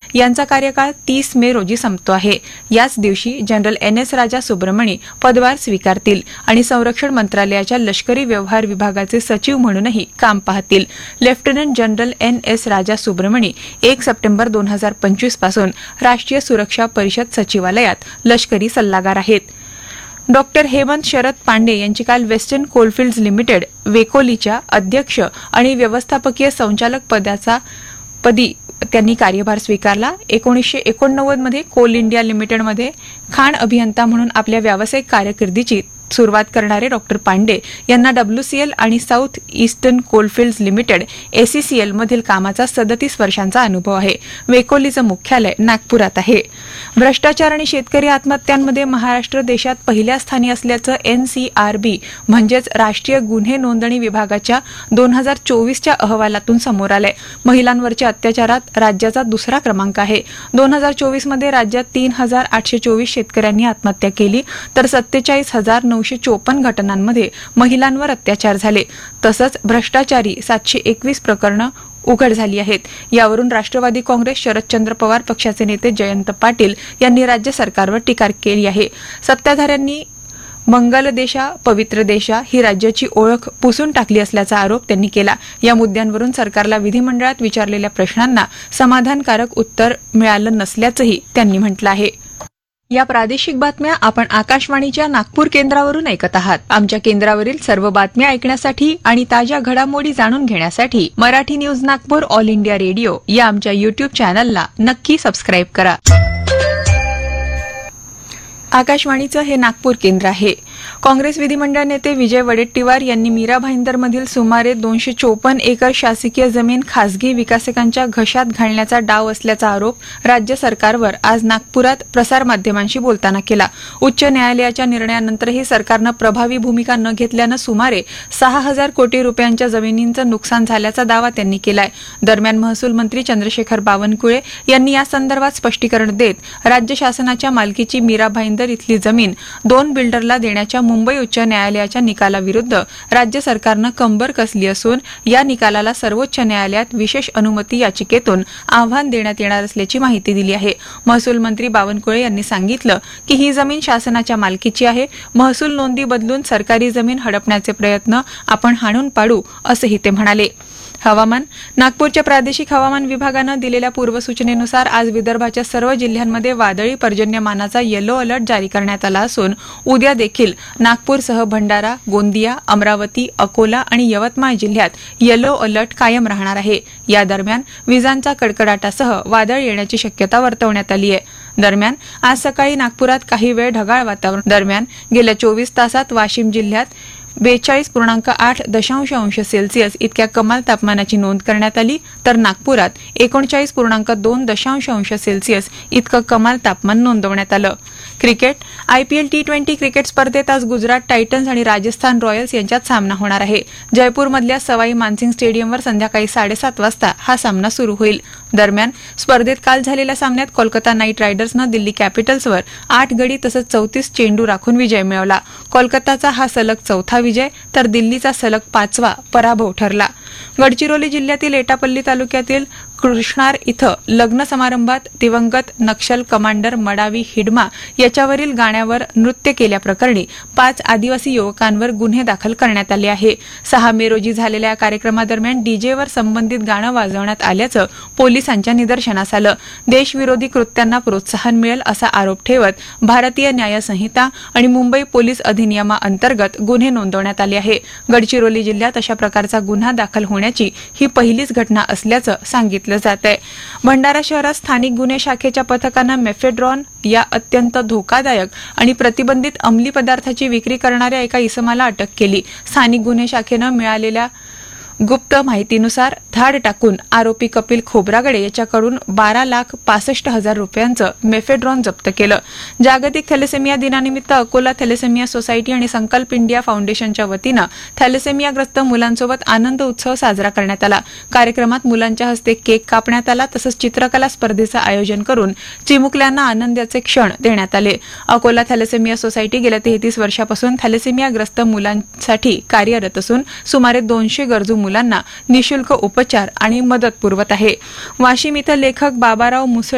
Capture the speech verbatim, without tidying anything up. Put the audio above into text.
यांचा कार्यकाळ तीस मे रोजी संपतो आहे. याच दिवशी जनरल एन एस राजा सुब्रमणी पदभार स्वीकारतील आणि संरक्षण मंत्रालयाच्या लष्करी व्यवहार विभागाचे सचिव म्हणूनही काम पाहतील. लेफ्टनंट जनरल एन एस राजा सुब्रमणी एक सप्टेंबर दोन हजार पंचवीस पासून राष्ट्रीय सुरक्षा परिषद सचिवालयात लष्करी सल्लागार आहेत. डॉक्टर हेमंत शरद पांडे यांची काल वेस्टर्न कोलफिल्ड्स लिमिटेड वेकोलीच्या अध्यक्ष आणि व्यवस्थापकीय संचालक पदाचा पदी त्यांनी कार्यभार स्वीकारला. एकोणीसशे एकोणनव्वद मध्ये कोल इंडिया लिमिटेडमध्ये खाण अभियंता म्हणून आपल्या व्यावसायिक कारकिर्दीची सुरुवात करणारे डॉक्टर पांडे यांना डब्ल्यूसीएल आणि south eastern Coalfields limited ACCL मधील कामाचा सदतीस वर्षांचा अनुभव आहे. वेकोलीचं मुख्यालय नागपुरात आहे. भ्रष्टाचार आणि शेतकरी आत्महत्यांमध्ये महाराष्ट्र देशात पहिल्या स्थानी असल्याचं एनसीआरबी म्हणजेच राष्ट्रीय गुन्हे नोंदणी विभागाच्या दोन हजार चोवीसच्या अहवालातून समोर आलंय. महिलांवरच्या अत्याचारात राज्याचा दुसरा क्रमांक आहे. दोन हजार चोवीस मध्ये राज्यात तीन हजार आठशे चोवीस शेतकऱ्यांनी आत्महत्या केली तर सत्तेचाळीस हजार नऊशे चोपन्न घटनांमध्ये महिलांवर अत्याचार झाले. तसंच भ्रष्टाचारी सातशे एकवीस प्रकरणं उघड झाली आहेत. यावरून राष्ट्रवादी काँग्रेस शरदचंद्र पवार पक्षाचे नेते जयंत पाटील यांनी राज्य सरकारवर टीका केली आहे. सत्ताधाऱ्यांनी मंगल देशा पवित्र देशा ही राज्याची ओळख पुसून टाकली असल्याचा आरोप त्यांनी केला. या मुद्द्यांवरून सरकारला विधिमंडळात विचारलेल्या प्रश्नांना समाधानकारक उत्तर मिळालं नसल्याचंही त्यांनी म्हटलं आहे. या प्रादेशिक बातम्या आपण आकाशवाणीच्या नागपूर केंद्रावरून ऐकत आहात. आमच्या केंद्रावरील सर्व बातम्या ऐकण्यासाठी आणि ताज्या घडामोडी जाणून घेण्यासाठी Marathi news Nagpur all India radio या आमच्या युट्यूब चॅनलला नक्की सबस्क्राईब करा. आकाशवाणीचं हे नागपूर केंद्र आहे. काँग्रेस विधिमंडळ नेते विजय वडेट्टीवार यांनी मीरा भाईंदरमधील सुमारे दोनशे चोपन्न एकर शासकीय जमीन खासगी विकासकांच्या घशात घालण्याचा डाव असल्याचा आरोप राज्य सरकारवर आज नागपुरात प्रसारमाध्यमांशी बोलताना केला. उच्च न्यायालयाच्या निर्णयानंतरही सरकारनं प्रभावी भूमिका न घेतल्यानं सुमारे सहा हजार कोटी रुपयांच्या जमिनींचं नुकसान झाल्याचा दावा त्यांनी केलाय. दरम्यान महसूल मंत्री चंद्रशेखर बावनकुळे यांनी या संदर्भात स्पष्टीकरण देत राज्य शासनाच्या मालकीची मीरा भाईंदर इथली जमीन दोन बिल्डरला देण्याच्या मुंबई उच्च न्यायालयाच्या निकालाविरुद्ध राज्य सरकारनं कंबर कसली असून या निकालाला सर्वोच्च न्यायालयात विशेष अनुमती याचिकेतून आव्हान देण्यात येणार असल्याची माहिती दिली आहे. महसूल मंत्री बावनकुळे यांनी सांगितलं की ही जमीन शासनाच्या मालकीची आहे. महसूल नोंदी बदलून सरकारी जमीन हडपण्याचे प्रयत्न आपण हाणून पाडू असंही ते म्हणाले. हवामान. नागपूरच्या प्रादेशिक हवामान विभागानं दिलेल्या पूर्वसूचनेनुसार आज विदर्भाच्या सर्व जिल्ह्यांमध्ये वादळी पर्जन्यमानाचा येलो अलर्ट जारी करण्यात आला असून उद्या देखील नागपूरसह भंडारा, गोंदिया, अमरावती, अकोला आणि यवतमाळ जिल्ह्यात येलो अलर्ट कायम राहणार आहे. या दरम्यान विजांचा कडकडाटासह वादळ येण्याची शक्यता वर्तवण्यात आली आहे. दरम्यान आज सकाळी नागपुरात काही वेळ ढगाळ वातावरण. दरम्यान गेल्या चोवीस तासात वाशिम जिल्ह्यात बेचाळीस पूर्णांक आठ दशांश अंश सेल्सिअस इतक्या कमाल तापमानाची नोंद करण्यात आली तर नागपुरात एकोणचाळीस पूर्णांक दोन दशांश अंश सेल्सिअस इतकं कमाल तापमान नोंदवण्यात आलं. Cricket. IPL T twenty cricket स्पर्धेत आज गुजरात टायटन्स आणि राजस्थान रॉयल्स यांच्यात सामना होणार आहे. जयपूरमधल्या सवाई मानसिंग स्टेडियमवर संध्याकाळी साडेसात वाजता हा सामना सुरू होईल. दरम्यान स्पर्धेत काल झालेल्या सामन्यात कोलकाता नाईट रायडर्सनं दिल्ली कॅपिटल्सवर आठ गडी तसंच चौतीस चेंडू राखून विजय मिळवला. कोलकाताचा हा सलग चौथा विजय तर दिल्लीचा सलग पाचवा पराभव ठरला. गडचिरोली जिल्ह्यातील एटापल्ली तालुक्यातील कृष्णार इथं लग्न समारंभात दिवंगत नक्षल कमांडर मडावी हिडमा याच्यावरील गाण्यावर नृत्य केल्याप्रकरणी पाच आदिवासी युवकांवर गुन्हे दाखल करण्यात आले आहे. सहा मे रोजी झालेल्या कार्यक्रमादरम्यान डीजेवर संबंधित गाणं वाजवण्यात आल्याचं पोलिसांच्या निदर्शनास आलं. देशविरोधी कृत्यांना प्रोत्साहन मिळेल असा आरोप ठेवत भारतीय न्याय संहिता आणि मुंबई पोलीस अधिनियमाअंतर्गत गुन्हे नोंदवण्यात आले आहे. गडचिरोली जिल्ह्यात अशा प्रकारचा गुन्हा दाखल होण्याची ही पहिलीच घटना असल्याचं सांगितलं जात आहे. भंडारा शहरात स्थानिक गुन्हे शाखेच्या पथकानं मेफेड्रॉन या अत्यंत धोकादायक आणि प्रतिबंधित अंमली पदार्थाची विक्री करणाऱ्या एका इसमाला अटक केली. स्थानिक गुन्हे शाखेनं मिळालेल्या गुप्त माहितीनुसार धाड टाकून आरोपी कपिल खोब्रागडे याच्याकडून बारा लाख पासष्ट हजार रुपयांचं मेफेड्रॉन जप्त केलं. जागतिक थॅलेसेमिया दिनानिमित्त अकोला थॅलेसेमिया सोसायटी आणि संकल्प इंडिया फाउंडेशनच्या वतीनं थॅलेसेमियाग्रस्त मुलांसोबत आनंद उत्सव साजरा करण्यात आला. कार्यक्रमात मुलांच्या हस्ते केक कापण्यात आला तसंच चित्रकला स्पर्धेचं आयोजन करून चिमुकल्यांना आनंदाचे क्षण देण्यात आले. अकोला थॅलेसेमिया सोसायटी गेल्या तेहतीस वर्षापासून थॅलेसेमियाग्रस्त मुलांसाठी कार्यरत असून सुमारे दोनशे गरजू मुलांना निशुल्क उपचार आणि मदत पुरवत आहे. वाशिम इथं लेखक बाबाराव मुसळे